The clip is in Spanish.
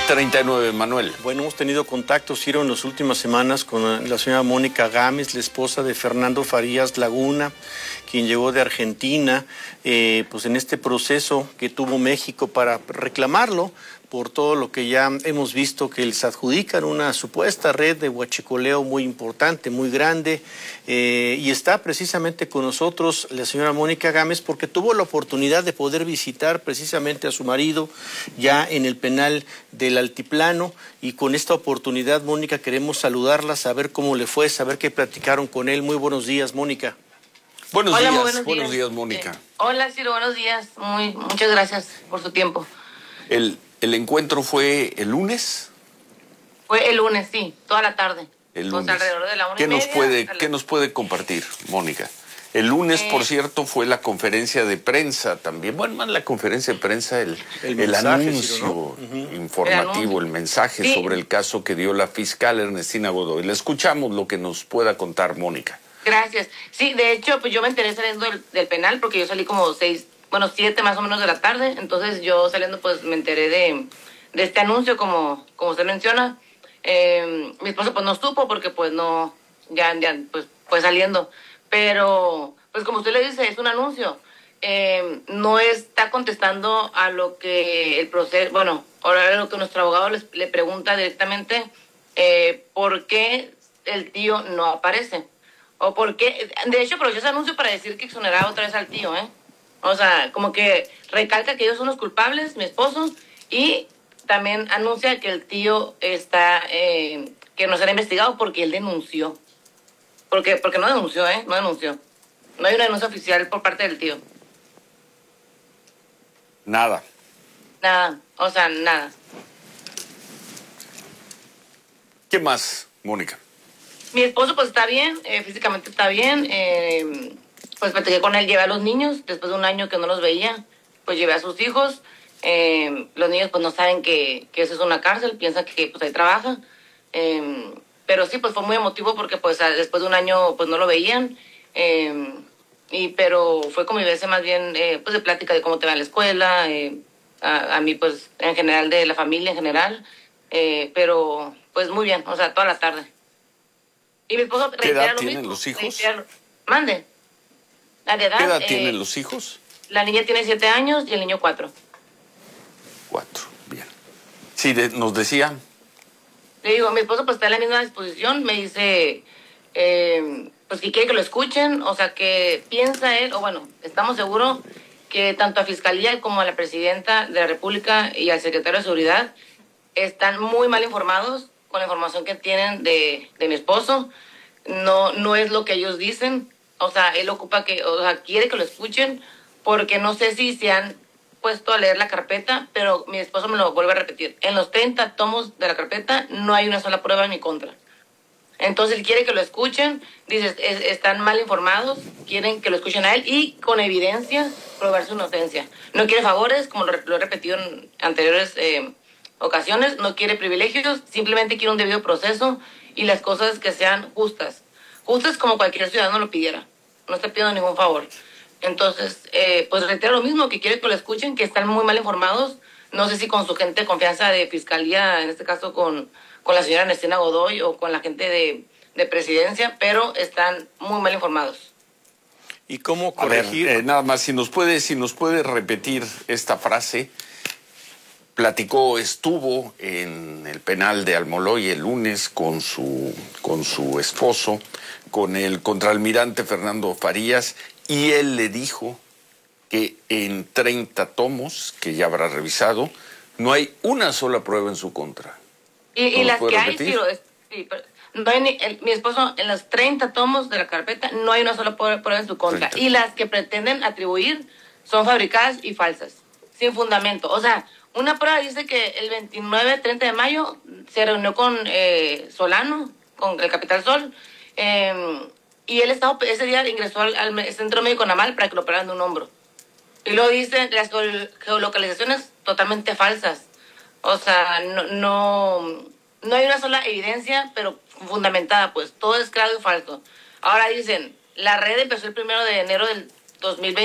39, Manuel. Bueno, hemos tenido contacto, Ciro, en las últimas semanas con la señora Mónica Gámez, la esposa de Fernando Farías Laguna, quien llegó de Argentina, pues en este proceso que tuvo México para reclamarlo por todo lo que ya hemos visto que les adjudican una supuesta red de huachicoleo muy importante, muy grande, y está precisamente con nosotros la señora Mónica Gámez porque tuvo la oportunidad de poder visitar precisamente a su marido ya en el penal del Altiplano, y con esta oportunidad, Mónica, queremos saludarla, saber cómo le fue, saber qué platicaron con él. Muy buenos días, Mónica. Buenos días, Mónica. Hola, Ciro, buenos días. Muchas gracias por su tiempo. ¿El encuentro fue el lunes? Fue el lunes, sí, toda la tarde. El lunes. O sea, alrededor de la 1:30. ¿Qué nos puede compartir, Mónica? El lunes, por cierto, fue la conferencia de prensa también. Bueno, más la conferencia de prensa, el mensaje, anuncio informativo, el mensaje sobre el caso que dio la fiscal Ernestina Godoy. Le escuchamos lo que nos pueda contar, Mónica. Gracias. Sí, de hecho, pues yo me enteré saliendo del penal porque yo salí como 7 más o menos de la tarde. Entonces yo saliendo pues me enteré de este anuncio como usted menciona. Mi esposo pues no supo porque pues no, ya pues saliendo. Pero pues como usted le dice, es un anuncio. No está contestando a lo que el proceso, bueno, ahora lo que nuestro abogado le pregunta directamente, ¿por qué el tío no aparece? O por qué, de hecho, aprovechó ese anuncio para decir que exoneraba otra vez al tío, ¿eh? O sea, como que recalca que ellos son los culpables, mi esposo, y también anuncia que el tío está, que no será investigado porque él denunció. Porque no denunció, ¿eh? No denunció. No hay una denuncia oficial por parte del tío. Nada. Nada, o sea, nada. ¿Qué más, Mónica? Mi esposo pues está bien, físicamente está bien, pues platiqué con él, llevé a los niños, después de un año que no los veía, pues llevé a sus hijos, los niños pues no saben que eso es una cárcel, piensan que pues ahí trabaja, pero sí, pues fue muy emotivo porque pues después de un año pues no lo veían, pero fue convivencia más bien pues de plática de cómo te va en la escuela, a mí pues en general de la familia en general, pero pues muy bien, o sea, toda la tarde. Y mi esposo ¿Qué edad tienen los hijos? Mande. La de edad, ¿Qué edad tienen los hijos? La niña tiene 7 años y el niño 4. 4, bien. Sí, nos decía. Le digo, mi esposo pues está en la misma disposición, me dice, pues que quiere que lo escuchen, o sea, que piensa él, o bueno, estamos seguros que tanto a Fiscalía como a la Presidenta de la República y al Secretario de Seguridad están muy mal informados con la información que tienen de mi esposo. No es lo que ellos dicen, o sea, él quiere que lo escuchen, porque no sé si se han puesto a leer la carpeta, pero mi esposo me lo vuelve a repetir. En los 30 tomos de la carpeta no hay una sola prueba en mi contra. Entonces él quiere que lo escuchen, dice, están mal informados, quieren que lo escuchen a él y con evidencia probar su inocencia. No quiere favores, como lo he repetido en anteriores ocasiones, no quiere privilegios, simplemente quiere un debido proceso y las cosas que sean justas como cualquier ciudadano lo pidiera, no está pidiendo ningún favor. Entonces, pues reitero lo mismo, que quiere que lo escuchen, que están muy mal informados, no sé si con su gente de confianza de Fiscalía, en este caso con la señora Ernestina Godoy o con la gente de Presidencia, pero están muy mal informados. ¿Y cómo corregir? A ver, nada más, si nos puede repetir esta frase. Estuvo en el penal de Almoloy el lunes con su esposo, con el contraalmirante Fernando Farías, y él le dijo que en 30 tomos, que ya habrá revisado, no hay una sola prueba en su contra. Y las que hay, sí, pero no hay mi esposo, en los 30 tomos de la carpeta, no hay una sola prueba en su contra. 30. Y las que pretenden atribuir son fabricadas y falsas, sin fundamento. O sea, una prueba dice que el 29-30 de mayo se reunió con Solano, con el Capital Sol, y él ese día ingresó al Centro Médico Naval para que lo operaran de un hombro. Y luego dice las geolocalizaciones totalmente falsas. O sea, no hay una sola evidencia, pero fundamentada, pues todo es claro y falso. Ahora dicen, la red empezó el 1 de enero del 2020.